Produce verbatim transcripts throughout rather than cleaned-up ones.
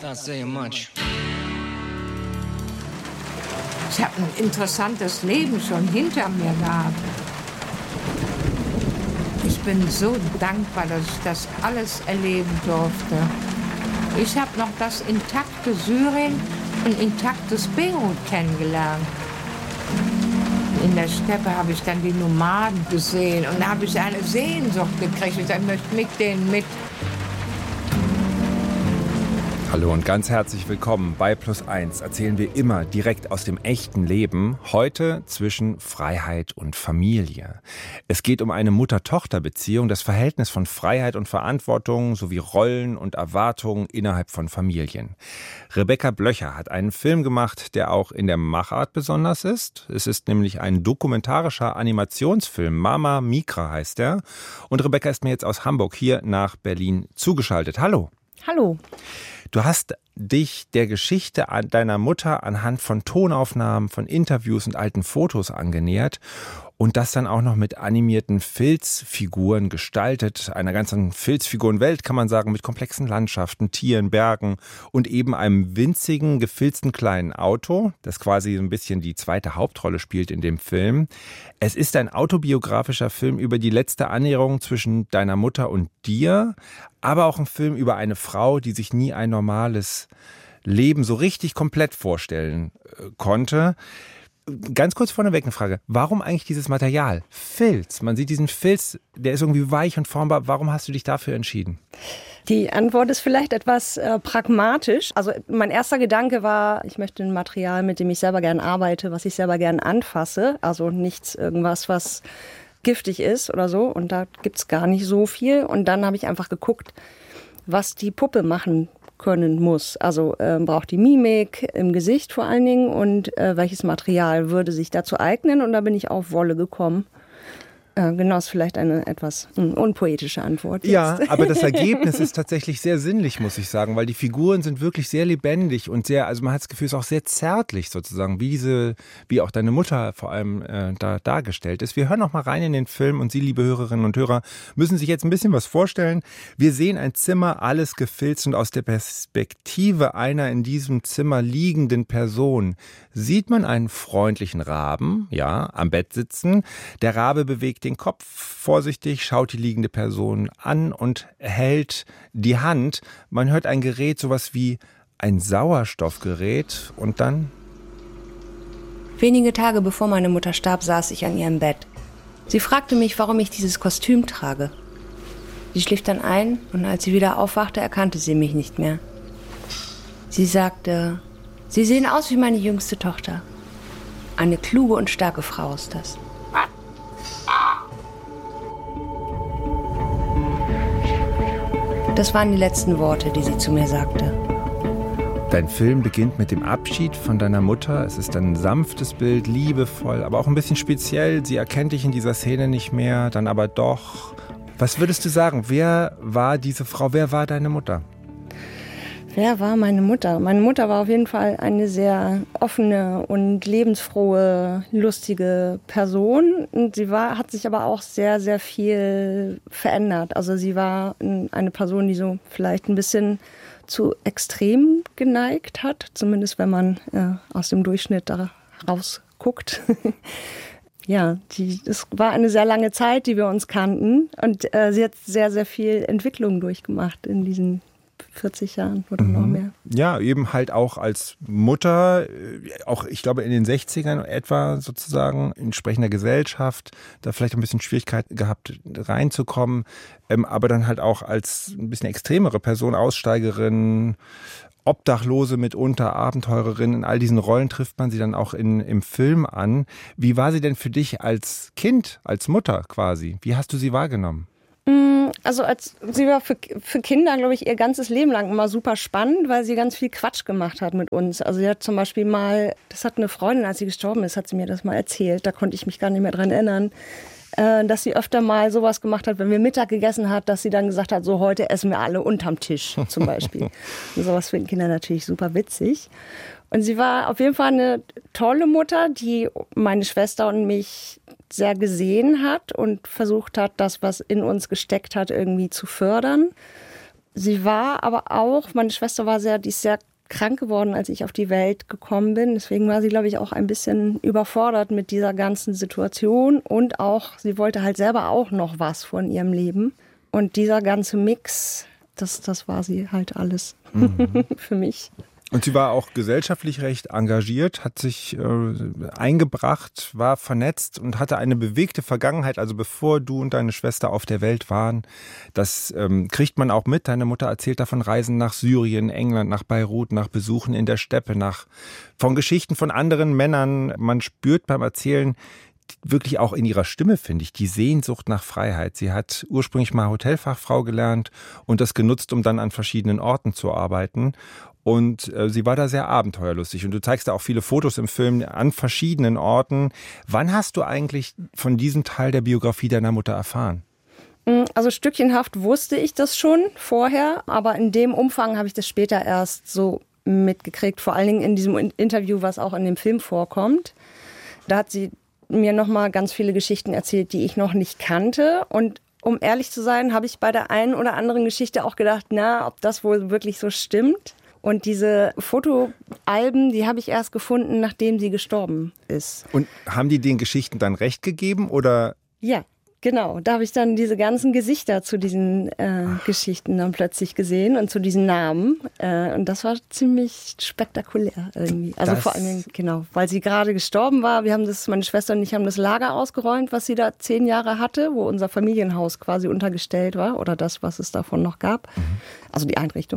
not saying much. Ich habe ein interessantes Leben schon hinter mir gehabt. Ich bin so dankbar, dass ich das alles erleben durfte. Ich habe noch das intakte Syrien und intaktes Beirut kennengelernt. In der Steppe habe ich dann die Nomaden gesehen und da habe ich eine Sehnsucht gekriegt. Ich möchte mit denen mit. Hallo und ganz herzlich willkommen. Bei Plus eins erzählen wir immer direkt aus dem echten Leben. Heute zwischen Freiheit und Familie. Es geht um eine Mutter-Tochter-Beziehung, das Verhältnis von Freiheit und Verantwortung sowie Rollen und Erwartungen innerhalb von Familien. Rebecca Blöcher hat einen Film gemacht, der auch in der Machart besonders ist. Es ist nämlich ein dokumentarischer Animationsfilm. Mama Mikra heißt er. Und Rebecca ist mir jetzt aus Hamburg hier nach Berlin zugeschaltet. Hallo. Hallo. Du hast dich der Geschichte deiner Mutter anhand von Tonaufnahmen, von Interviews und alten Fotos angenähert und das dann auch noch mit animierten Filzfiguren gestaltet, einer ganzen Filzfigurenwelt, kann man sagen, mit komplexen Landschaften, Tieren, Bergen und eben einem winzigen, gefilzten kleinen Auto, das quasi so ein bisschen die zweite Hauptrolle spielt in dem Film. Es ist ein autobiografischer Film über die letzte Annäherung zwischen deiner Mutter und dir, aber auch ein Film über eine Frau, die sich nie ein normales Leben so richtig komplett vorstellen äh, konnte. Ganz kurz vorneweg eine Frage. Warum eigentlich dieses Material? Filz. Man sieht diesen Filz, der ist irgendwie weich und formbar. Warum hast du dich dafür entschieden? Die Antwort ist vielleicht etwas äh, pragmatisch. Also mein erster Gedanke war, ich möchte ein Material, mit dem ich selber gern arbeite, was ich selber gern anfasse. Also nichts, irgendwas, was giftig ist oder so. Und da gibt's gar nicht so viel. Und dann habe ich einfach geguckt, was die Puppe machen können muss. Also äh, braucht die Mimik im Gesicht vor allen Dingen und äh, welches Material würde sich dazu eignen. Und da bin ich auf Wolle gekommen. Äh, genau, ist vielleicht eine etwas mh, unpoetische Antwort. Jetzt. Ja, aber das Ergebnis ist tatsächlich sehr sinnlich, muss ich sagen, weil die Figuren sind wirklich sehr lebendig und sehr, also man hat das Gefühl, es ist auch sehr zärtlich sozusagen, wie diese, wie auch deine Mutter vor allem äh, da dargestellt ist. Wir hören noch mal rein in den Film und Sie, liebe Hörerinnen und Hörer, müssen sich jetzt ein bisschen was vorstellen. Wir sehen ein Zimmer, alles gefilzt und aus der Perspektive einer in diesem Zimmer liegenden Person sieht man einen freundlichen Raben, ja, am Bett sitzen. Der Rabe bewegt den Kopf vorsichtig, schaut die liegende Person an und hält die Hand. Man hört ein Gerät, sowas wie ein Sauerstoffgerät und dann... Wenige Tage bevor meine Mutter starb, saß ich an ihrem Bett. Sie fragte mich, warum ich dieses Kostüm trage. Sie schlief dann ein und als sie wieder aufwachte, erkannte sie mich nicht mehr. Sie sagte, Sie sehen aus wie meine jüngste Tochter. Eine kluge und starke Frau ist das. Das waren die letzten Worte, die sie zu mir sagte. Dein Film beginnt mit dem Abschied von deiner Mutter. Es ist ein sanftes Bild, liebevoll, aber auch ein bisschen speziell. Sie erkennt dich in dieser Szene nicht mehr, dann aber doch. Was würdest du sagen? Wer war diese Frau? Wer war deine Mutter? Wer war meine Mutter? Meine Mutter war auf jeden Fall eine sehr offene und lebensfrohe, lustige Person. Und sie war, hat sich aber auch sehr, sehr viel verändert. Also sie war eine Person, die so vielleicht ein bisschen zu extrem geneigt hat. Zumindest wenn man äh, aus dem Durchschnitt da rausguckt. Ja, die, es war eine sehr lange Zeit, die wir uns kannten. Und äh, sie hat sehr, sehr viel Entwicklung durchgemacht in diesen vierzig Jahren oder mhm. noch mehr. Ja, eben halt auch als Mutter, auch ich glaube in den sechzigern etwa sozusagen, in entsprechender Gesellschaft, da vielleicht ein bisschen Schwierigkeit gehabt reinzukommen, ähm, aber dann halt auch als ein bisschen extremere Person, Aussteigerin, Obdachlose mitunter, Abenteurerin, in all diesen Rollen trifft man sie dann auch in, im Film an. Wie war sie denn für dich als Kind, als Mutter quasi? Wie hast du sie wahrgenommen? Also als sie war für, für Kinder, glaube ich, ihr ganzes Leben lang immer super spannend, weil sie ganz viel Quatsch gemacht hat mit uns. Also sie hat zum Beispiel mal, das hat eine Freundin, als sie gestorben ist, hat sie mir das mal erzählt, da konnte ich mich gar nicht mehr dran erinnern, äh, dass sie öfter mal sowas gemacht hat, wenn wir Mittag gegessen hat, dass sie dann gesagt hat, so heute essen wir alle unterm Tisch zum Beispiel. Und sowas finden Kinder natürlich super witzig. Und sie war auf jeden Fall eine tolle Mutter, die meine Schwester und mich sehr gesehen hat und versucht hat, das, was in uns gesteckt hat, irgendwie zu fördern. Sie war aber auch, meine Schwester war sehr, die ist sehr krank geworden, als ich auf die Welt gekommen bin. Deswegen war sie, glaube ich, auch ein bisschen überfordert mit dieser ganzen Situation. Und auch, sie wollte halt selber auch noch was von ihrem Leben. Und dieser ganze Mix, das, das war sie halt alles mhm. für mich. Und sie war auch gesellschaftlich recht engagiert, hat sich äh, eingebracht, war vernetzt und hatte eine bewegte Vergangenheit. Also bevor du und deine Schwester auf der Welt waren, das ähm, kriegt man auch mit. Deine Mutter erzählt davon Reisen nach Syrien, England, nach Beirut, nach Besuchen in der Steppe, nach von Geschichten von anderen Männern. Man spürt beim Erzählen wirklich auch in ihrer Stimme, finde ich, die Sehnsucht nach Freiheit. Sie hat ursprünglich mal Hotelfachfrau gelernt und das genutzt, um dann an verschiedenen Orten zu arbeiten. Und äh, sie war da sehr abenteuerlustig. Und du zeigst da auch viele Fotos im Film an verschiedenen Orten. Wann hast du eigentlich von diesem Teil der Biografie deiner Mutter erfahren? Also stückchenhaft wusste ich das schon vorher, aber in dem Umfang habe ich das später erst so mitgekriegt. Vor allen Dingen in diesem Interview, was auch in dem Film vorkommt. Da hat sie mir nochmal ganz viele Geschichten erzählt, die ich noch nicht kannte. Und um ehrlich zu sein, habe ich bei der einen oder anderen Geschichte auch gedacht, na, ob das wohl wirklich so stimmt. Und diese Fotoalben, die habe ich erst gefunden, nachdem sie gestorben ist. Und haben die den Geschichten dann recht gegeben oder? Ja, genau. Da habe ich dann diese ganzen Gesichter zu diesen äh, Geschichten dann plötzlich gesehen und zu diesen Namen. Äh, und das war ziemlich spektakulär irgendwie. Also das vor allem, genau, weil sie gerade gestorben war. Wir haben das, meine Schwester und ich haben das Lager ausgeräumt, was sie da zehn Jahre hatte, wo unser Familienhaus quasi untergestellt war oder das, was es davon noch gab. Mhm. Also die Einrichtung.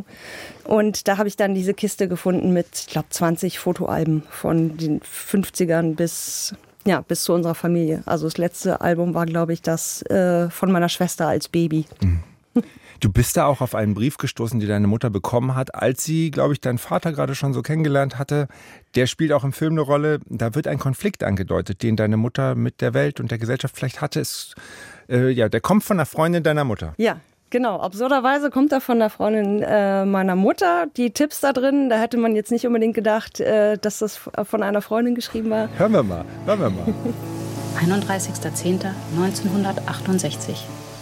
Und da habe ich dann diese Kiste gefunden mit, ich glaube, zwanzig Fotoalben von den fünfzigern bis, ja, bis zu unserer Familie. Also das letzte Album war, glaube ich, das äh, von meiner Schwester als Baby. Mhm. Du bist da auch auf einen Brief gestoßen, den deine Mutter bekommen hat, als sie, glaube ich, deinen Vater gerade schon so kennengelernt hatte. Der spielt auch im Film eine Rolle. Da wird ein Konflikt angedeutet, den deine Mutter mit der Welt und der Gesellschaft vielleicht hatte. Es, äh, ja, der kommt von einer Freundin deiner Mutter. Ja. Genau, absurderweise kommt er von der Freundin äh, meiner Mutter. Die Tipps da drin, da hätte man jetzt nicht unbedingt gedacht, äh, dass das von einer Freundin geschrieben war. Hören wir mal, hören wir mal. einunddreißigster zehnter neunzehnhundertachtundsechzig.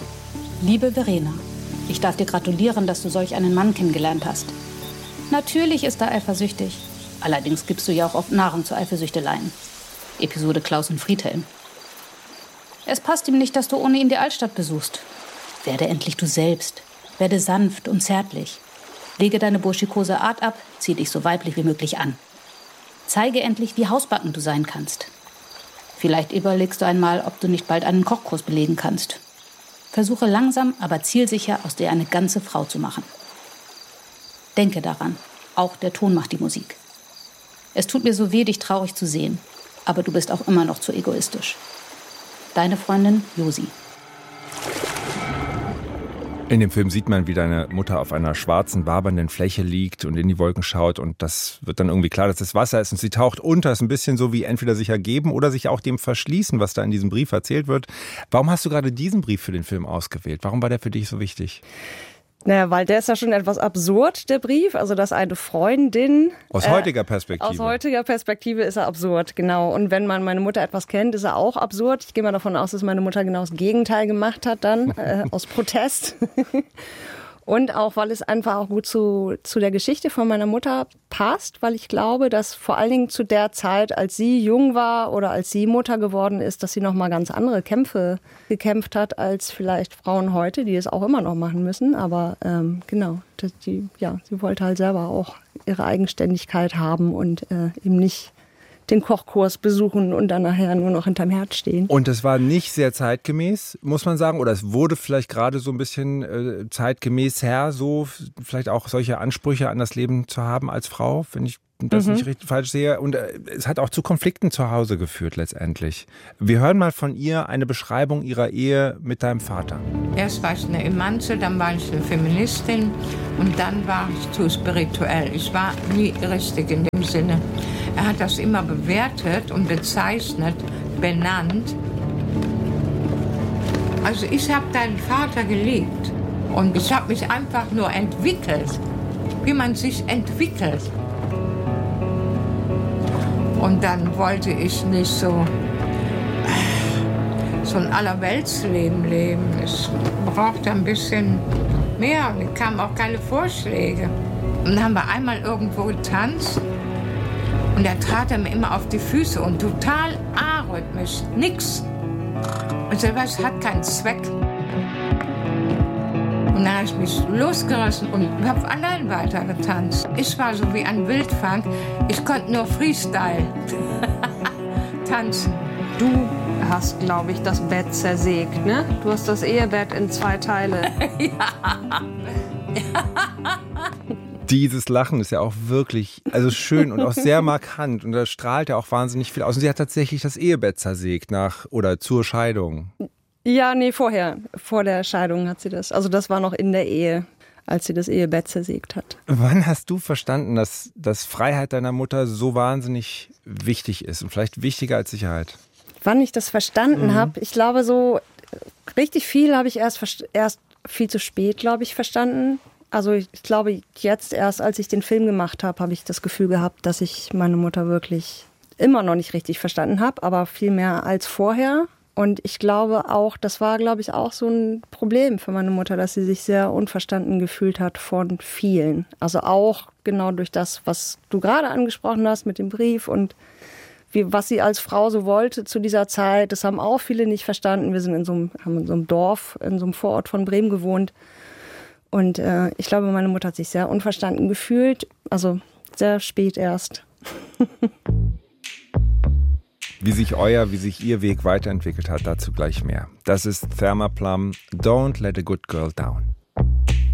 Liebe Verena, ich darf dir gratulieren, dass du solch einen Mann kennengelernt hast. Natürlich ist er eifersüchtig. Allerdings gibst du ja auch oft Nahrung zu Eifersüchteleien. Episode Klaus und Friedhelm. Es passt ihm nicht, dass du ohne ihn die Altstadt besuchst. Werde endlich du selbst. Werde sanft und zärtlich. Lege deine burschikose Art ab, zieh dich so weiblich wie möglich an. Zeige endlich, wie hausbacken du sein kannst. Vielleicht überlegst du einmal, ob du nicht bald einen Kochkurs belegen kannst. Versuche langsam, aber zielsicher, aus dir eine ganze Frau zu machen. Denke daran, auch der Ton macht die Musik. Es tut mir so weh, dich traurig zu sehen, aber du bist auch immer noch zu egoistisch. Deine Freundin Josi. In dem Film sieht man, wie deine Mutter auf einer schwarzen, wabernden Fläche liegt und in die Wolken schaut. Und das wird dann irgendwie klar, dass das Wasser ist. Und sie taucht unter. Das ist ein bisschen so wie entweder sich ergeben oder sich auch dem verschließen, was da in diesem Brief erzählt wird. Warum hast du gerade diesen Brief für den Film ausgewählt? Warum war der für dich so wichtig? Naja, weil der ist ja schon etwas absurd, der Brief. Also, dass eine Freundin... Aus heutiger Perspektive. Äh, aus heutiger Perspektive ist er absurd, genau. Und wenn man meine Mutter etwas kennt, ist er auch absurd. Ich gehe mal davon aus, dass meine Mutter genau das Gegenteil gemacht hat dann, äh, aus Protest. Und auch, weil es einfach auch gut zu, zu der Geschichte von meiner Mutter passt, weil ich glaube, dass vor allen Dingen zu der Zeit, als sie jung war oder als sie Mutter geworden ist, dass sie noch mal ganz andere Kämpfe gekämpft hat als vielleicht Frauen heute, die es auch immer noch machen müssen. Aber ähm, genau, die, ja, sie wollte halt selber auch ihre Eigenständigkeit haben und äh, eben nicht den Kochkurs besuchen und dann nachher nur noch hinterm Herd stehen. Und es war nicht sehr zeitgemäß, muss man sagen, oder es wurde vielleicht gerade so ein bisschen äh, zeitgemäß her, so vielleicht auch solche Ansprüche an das Leben zu haben als Frau, wenn ich das mhm. nicht richtig falsch sehe. Und äh, es hat auch zu Konflikten zu Hause geführt letztendlich. Wir hören mal von ihr eine Beschreibung ihrer Ehe mit deinem Vater. Erst war ich eine Emanze, dann war ich eine Feministin und dann war ich zu spirituell. Ich war nie richtig in dem Sinne. Er hat das immer bewertet und bezeichnet, benannt. Also ich habe deinen Vater geliebt und ich habe mich einfach nur entwickelt, wie man sich entwickelt. Und dann wollte ich nicht so, so ein Allerweltsleben leben. Ich brauchte ein bisschen mehr. Und es kamen auch keine Vorschläge. Und dann haben wir einmal irgendwo getanzt. Und da trat er mir immer auf die Füße und total arrhythmisch. Nix. Und so was hat keinen Zweck. Und dann habe ich mich losgerissen und habe allein weiter getanzt. Ich war so wie ein Wildfang. Ich konnte nur Freestyle tanzen. Du hast, glaube ich, das Bett zersägt, ne? Du hast das Ehebett in zwei Teile. Ja. Dieses Lachen ist ja auch wirklich, also schön und auch sehr markant. Und da strahlt ja auch wahnsinnig viel aus. Und sie hat tatsächlich das Ehebett zersägt nach oder zur Scheidung. Ja, nee, vorher. Vor der Scheidung hat sie das. Also das war noch in der Ehe, als sie das Ehebett zersägt hat. Wann hast du verstanden, dass, dass Freiheit deiner Mutter so wahnsinnig wichtig ist und vielleicht wichtiger als Sicherheit? Wann ich das verstanden mhm. habe, ich glaube so richtig viel habe ich erst, erst viel zu spät, glaube ich, verstanden. Also ich glaube jetzt erst, als ich den Film gemacht habe, habe ich das Gefühl gehabt, dass ich meine Mutter wirklich immer noch nicht richtig verstanden habe, aber viel mehr als vorher. Und ich glaube auch, das war, glaube ich, auch so ein Problem für meine Mutter, dass sie sich sehr unverstanden gefühlt hat von vielen. Also auch genau durch das, was du gerade angesprochen hast mit dem Brief und wie, was sie als Frau so wollte zu dieser Zeit. Das haben auch viele nicht verstanden. Wir sind in so einem, haben in so einem Dorf, in so einem Vorort von Bremen gewohnt. Und äh, ich glaube, meine Mutter hat sich sehr unverstanden gefühlt. Also sehr spät erst. Wie sich euer, wie sich ihr Weg weiterentwickelt hat, dazu gleich mehr. Das ist Thelma Plum, Don't Let a Good Girl Down.